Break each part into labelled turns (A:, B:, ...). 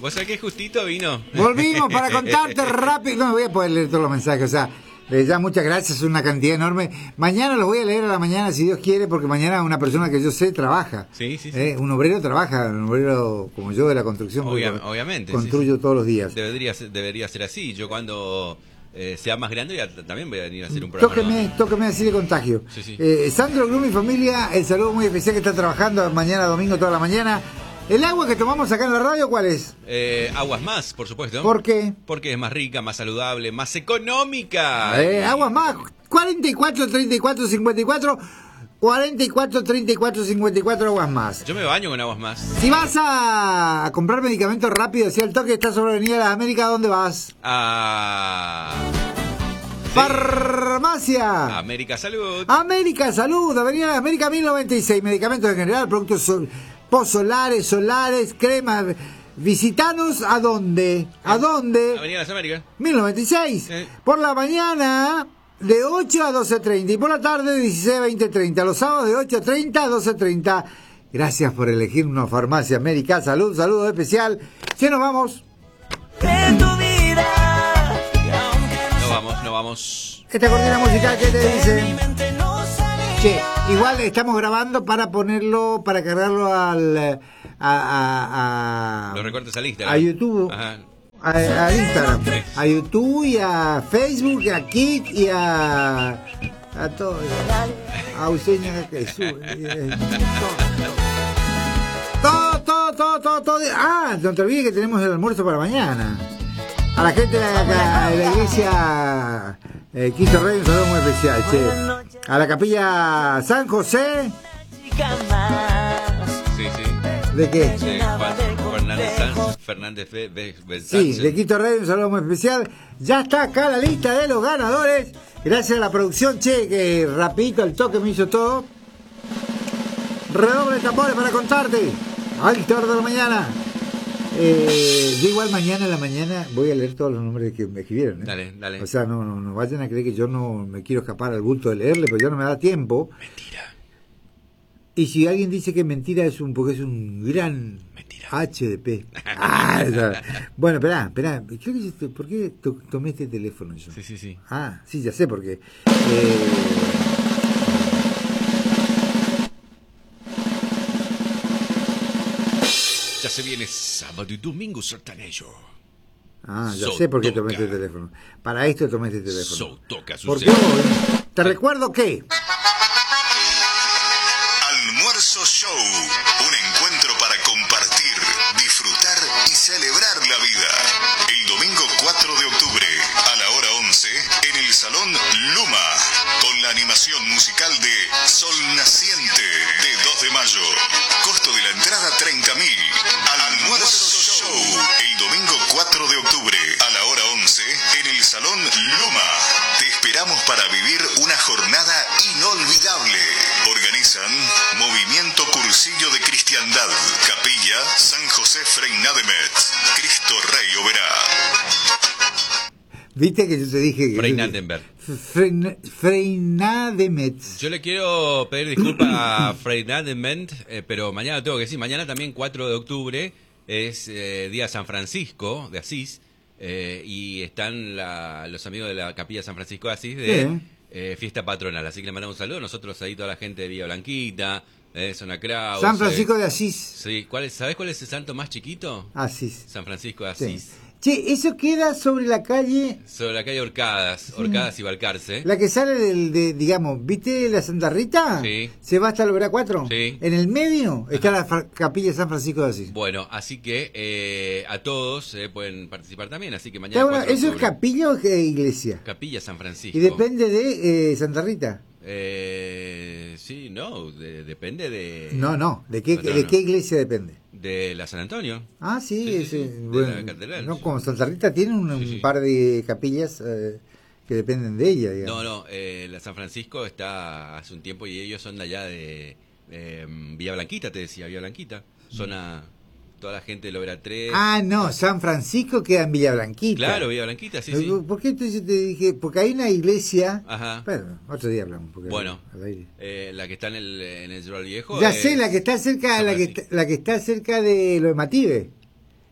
A: ¿Vos sabés que justito vino?
B: Volvimos para contarte rápido. No voy a poder leer todos los mensajes, o sea, ya muchas gracias, una cantidad enorme. Mañana los voy a leer a la mañana, si Dios quiere, porque mañana una persona que yo sé trabaja.
A: Sí.
B: Un obrero trabaja, un obrero como yo de la construcción.
A: Obviamente.
B: Construyo todos los días.
A: Debería ser así. Yo cuando sea más grande también voy a venir a hacer un programa.
B: Tóqueme así de contagio.
A: Sí.
B: Sandro Glum y familia, el saludo muy especial que está trabajando mañana domingo toda la mañana. ¿El agua que tomamos acá en la radio cuál es?
A: Aguas Más, por supuesto.
B: ¿Por qué?
A: Porque es más rica, más saludable, más económica.
B: Aguas Más, 44 34 54 44 34 54 Aguas Más.
A: Yo me baño con Aguas Más.
B: Si vas a comprar medicamentos rápido, si al toque estás sobre la Avenida de las Américas, ¿dónde vas? Farmacia
A: América Salud.
B: Avenida de las Américas 1096. Medicamentos en general, productos solares, cremas. Visitanos ¿a dónde?
A: Avenida de las Américas
B: 1096. Por la mañana de 8 a 12:30 y por la tarde de 16 a 20:30. Los sábados de 8:30 a 12:30. Gracias por elegir una farmacia América Salud. Saludo especial. Si nos vamos.
A: No vamos.
B: Esta cortina musical, ¿qué te dice? Che, igual estamos grabando para ponerlo, para cargarlo al
A: los recortes al Instagram.
B: a YouTube.
A: Ajá.
B: A Instagram,
A: Sí.
B: a YouTube y a Facebook, y a Kik y a todo, a Eusenia que sube, todo. Ah, no te olvides que tenemos el almuerzo para mañana. A la gente de la iglesia Cristo Rey, un saludo muy especial, che. A la capilla San José.
A: Sí.
B: ¿De qué?
A: Fernández
B: Sí, de Quito Rey, un saludo muy especial. Ya está acá la lista de los ganadores. Gracias a la producción, che, que rapidito al toque me hizo todo. Redoble de tambores para contarte. Al de la mañana. Yo igual mañana en la mañana voy a leer todos los nombres que me escribieron.
A: Dale.
B: O sea, no vayan a creer que yo no me quiero escapar al bulto de leerle, porque ya no me da tiempo.
A: Mentira.
B: Y si alguien dice que mentira porque es un gran
A: Mentira.
B: HDP. Bueno, esperá. ¿Por qué tomé este teléfono yo?
A: Sí.
B: Ah, sí, ya sé por qué.
A: Ya se viene sábado y domingo sertanejo.
B: Ah, ya sé por qué tomé este teléfono. Para esto tomé este teléfono. Porque hoy te recuerdo que...
C: Almuerzo Show, un encuentro para compartir, disfrutar y celebrar la vida. El domingo 4 de octubre, a la hora 11, en el Salón Luma, con la animación musical de Sol Naciente de 2 de mayo. Costo de la entrada 30.000. Almuerzo Show, el domingo 4 de octubre, a la hora 11, en el Salón Luma. Te esperamos para vivir una jornada inolvidable. Organizan Movimiento Cursillo de Cristiandad, Capilla San José Freinademet, Cristo Rey Oberá.
B: ¿Viste que yo te dije que... Freinademet.
A: Yo le quiero pedir disculpas a Freinademet, pero mañana tengo que decir, mañana también 4 de octubre es día San Francisco de Asís, y están los amigos de la Capilla San Francisco de Asís de fiesta patronal, así que le mandamos un saludo. Nosotros ahí toda la gente de Villa Blanquita, Zona Kraus.
B: San Francisco de Asís.
A: Sí, ¿sabés cuál es el santo más chiquito?
B: Asís.
A: San Francisco de Asís.
B: Sí. Che, eso queda sobre la calle...
A: Sobre la calle Orcadas y Balcarce.
B: La que sale digamos, ¿viste la Santa Rita?
A: Sí.
B: Se va hasta el Oberá 4.
A: Sí.
B: En el medio está la capilla San Francisco de Asís.
A: Bueno, así que a todos pueden participar también, así que mañana... 4 de
B: ¿Eso es
A: octubre.
B: capilla o es iglesia?
A: Capilla San Francisco.
B: Y depende de Santa Rita.
A: Sí, no, depende de...
B: No, ¿de qué iglesia depende?
A: De la San Antonio.
B: Ah, sí,
A: de
B: bueno,
A: la catedral.
B: no, como Santa Rita tiene un par de capillas que dependen de ella, digamos.
A: No, la San Francisco está hace un tiempo y ellos son de allá de Villa Blanquita, te decía, Villa Blanquita, zona... Toda la gente del Oberá 3.
B: Ah, no, San Francisco queda en Villa Blanquita.
A: Claro, Villa Blanquita, sí.
B: ¿Por qué entonces te dije? Porque hay una iglesia...
A: Ajá.
B: Bueno, otro día hablamos.
A: Bueno, la que está en el Lloral Viejo.
B: Ya sé, la que está cerca, la que está cerca de lo de Mative.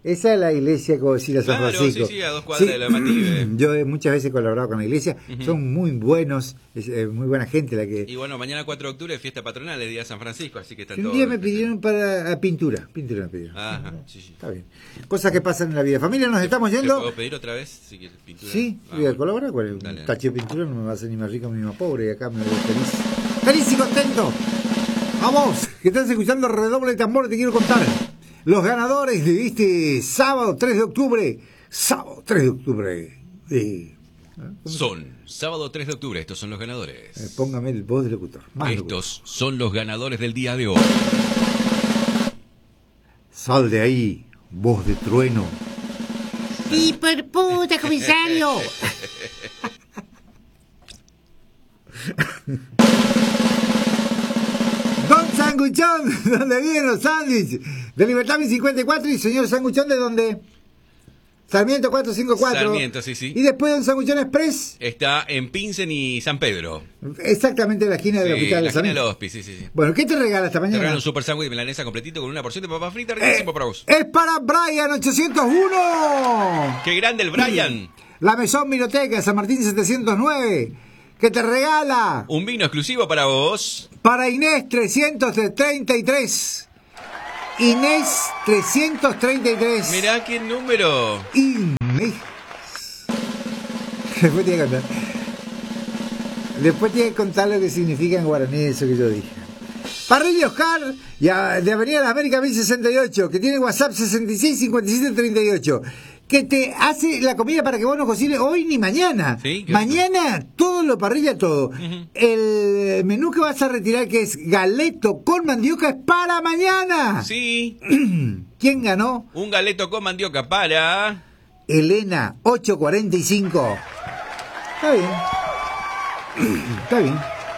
B: Esa es la iglesia, como decir, a San Francisco.
A: Sí, a 2 cuadras de la Mative.
B: Yo muchas veces he colaborado con la iglesia. Son muy buenos, muy buena gente la que...
A: Y bueno, mañana 4 de octubre es fiesta patronal, es día de San Francisco, así que están
B: Un
A: todos...
B: día me pidieron para pintura me pidieron.
A: Ajá, sí.
B: Está bien. Cosas que pasan en la vida. Familia, nos estamos yendo.
A: ¿Te puedo pedir otra vez si quieres pintura?
B: Sí, voy a colaborar con el
A: Dale.
B: tache de pintura, no me va a hacer ni más rico ni más pobre, y acá me voy feliz. ¡Feliz y contento! ¡Vamos! Que estás escuchando Redoble de Tambor, te quiero contar. Los ganadores de este sábado 3 de octubre. Sábado 3 de octubre.
A: Son sábado 3 de octubre, estos son los ganadores.
B: Póngame el voz de locutor.
A: Estos son los ganadores del día de hoy.
B: Sal de ahí, voz de trueno. ¡Hiperputa, comisario! Don Sanguchón, ¿dónde vienen los sándwiches? De Libertad 1054 y señor Sanguchón, ¿de dónde? Sarmiento 454.
A: Sarmiento, sí.
B: Y después Don Sanguchón Express.
A: Está en Pinsen y San Pedro.
B: Exactamente en la esquina del hospital
A: la
B: de San
A: esquina del hospice, sí.
B: Bueno, ¿qué te regala esta mañana?
A: Te regalo un super sándwich de milanesa completito con una porción de papa frita riquísimo para vos.
B: Es para Brian 801.
A: ¡Qué grande el Brian!
B: La Mesón Minoteca, San Martín 709. Que te regala
A: un vino exclusivo para vos.
B: Para Inés 333. Inés 333.
A: Mirá qué número.
B: Inés. Después tiene que contar lo que significa en guaraní eso que yo dije. Parrilla Oscar, de Avenida de las Américas 1068, que tiene WhatsApp 665738. Que te hace la comida para que vos no cocines hoy ni mañana.
A: ¿Sí?
B: Mañana todo lo parrilla, todo. El menú que vas a retirar, que es galeto con mandioca, es para mañana.
A: Sí.
B: ¿Quién ganó?
A: Un galeto con mandioca para...
B: Elena 845. Está bien. Está bien.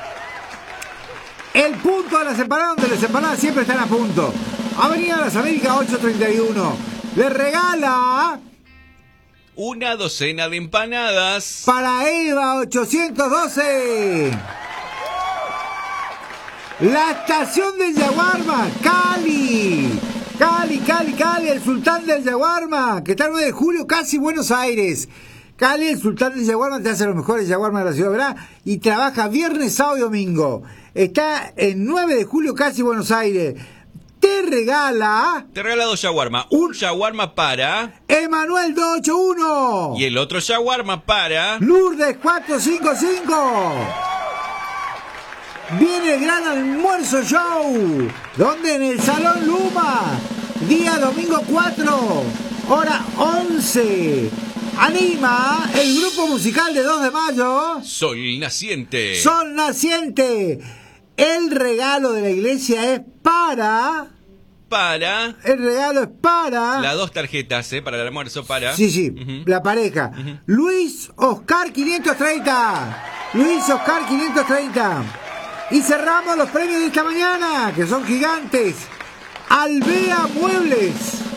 B: El punto de las empanadas, donde las empanadas siempre están a punto. Avenida Las Américas 831. Le regala...
A: una docena de empanadas.
B: Para Eva 812. La estación del Yaguarma, Cali. Cali, el sultán del Yaguarma, que está el 9 de julio, casi Buenos Aires. Cali, el sultán del Yaguarma, te hace los mejores Yaguarma de la ciudad, ¿verdad? Y trabaja viernes, sábado y domingo. Está en 9 de julio, casi Buenos Aires. Te regala
A: 2 shawarma. Un shawarma para
B: Emanuel 281.
A: y el otro shawarma para
B: Lourdes 455. Viene el gran almuerzo show. ¿Dónde? En el Salón Luma. Día domingo 4, hora 11. Anima el grupo musical de 2 de mayo.
A: Sol Naciente.
B: Sol Naciente. El regalo de la iglesia es para... El regalo es para...
A: Las 2 tarjetas, para el almuerzo para...
B: Sí, la pareja. Luis Oscar 530. Luis Oscar 530. Y cerramos los premios de esta mañana, que son gigantes. Alvea Muebles.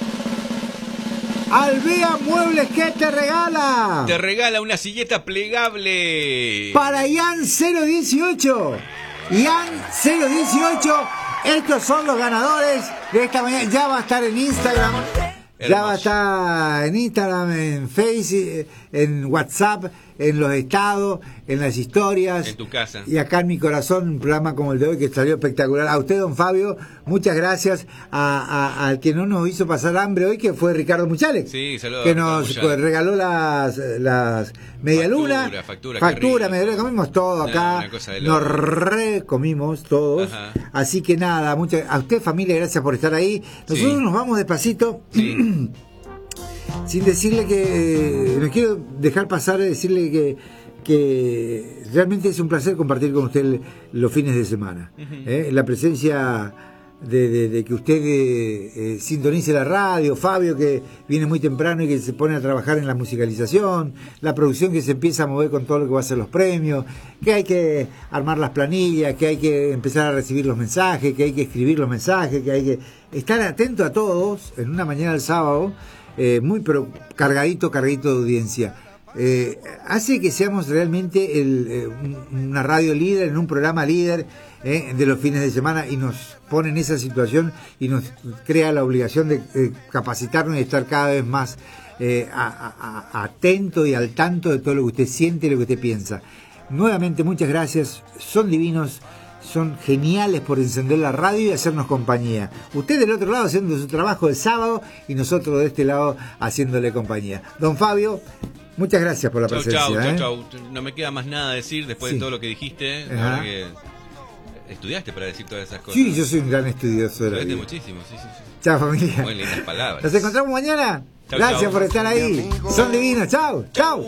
B: Alvea Muebles, ¿qué te regala?
A: Te regala una silleta plegable.
B: Para Ian 018. Ian 018. Estos son los ganadores de esta mañana. Ya va a estar en Instagram. Ya va a estar en Instagram, en Facebook, en WhatsApp, en los estados, en las historias.
A: En tu casa.
B: Y acá en mi corazón, un programa como el de hoy que salió espectacular. A usted, don Fabio, muchas gracias. Al que no nos hizo pasar hambre hoy, que fue Ricardo Muchales.
A: Sí, saludos.
B: Que nos regaló las medialunas. Factura, medialuna. Comimos todo acá. Nos recomimos todos. Ajá. Así que nada, a usted, familia, gracias por estar ahí. Nosotros nos vamos despacito. Sí. Sin decirle que... No quiero dejar pasar de decirle que realmente es un placer compartir con usted los fines de semana. La presencia de que usted sintonice la radio, Fabio, que viene muy temprano y que se pone a trabajar en la musicalización, la producción que se empieza a mover con todo lo que va a ser los premios, que hay que armar las planillas, que hay que empezar a recibir los mensajes, que hay que escribir los mensajes, que hay que estar atento a todos en una mañana del sábado, muy pero cargadito de audiencia. Hace que seamos realmente una radio líder, en un programa líder, de los fines de semana y nos pone en esa situación y nos crea la obligación de capacitarnos y estar cada vez más atento y al tanto de todo lo que usted siente y lo que usted piensa. Nuevamente, muchas gracias, son divinos, son geniales por encender la radio y hacernos compañía. Usted del otro lado haciendo su trabajo de sábado y nosotros de este lado haciéndole compañía. Don Fabio, muchas gracias por la presencia.
A: Chau. No me queda más nada a decir después de todo lo que dijiste. La verdad que estudiaste para decir todas esas cosas.
B: Sí, yo soy un gran estudioso de la vida.
A: Muchísimo, sí.
B: Chao, familia.
A: Muy lindas palabras.
B: Nos encontramos mañana. Gracias por estar ahí. Son divinos. Chao.